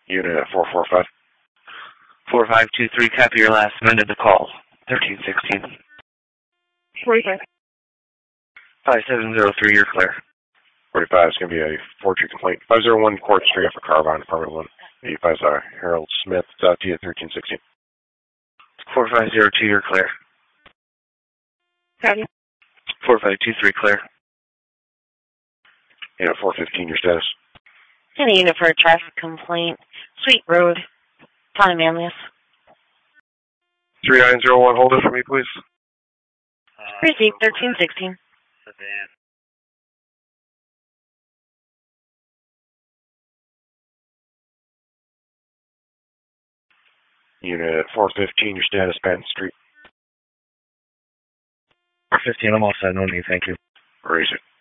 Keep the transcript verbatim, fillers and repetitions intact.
Unit at four four five. four five two three, copy your last amended the call. thirteen sixteen. forty-five. five seven zero three, you're clear. forty-five is going to be a forgery complaint. five oh one Court Street for Carbine, Department one. eighty-five is uh, Harold Smith, uh, T at thirteen sixteen. four five zero two, you're clear. Copy. four five two three, clear. Unit four fifteen, your status. In a unit for a traffic complaint. Sweet Road. Town Manlius. three nine zero one, hold it for me, please. Uh, Received, thirteen sixteen. Sedan. Unit at four fifteen, your status, Patton Street. four fifteen, I'm all set, no need, thank you. Raise it.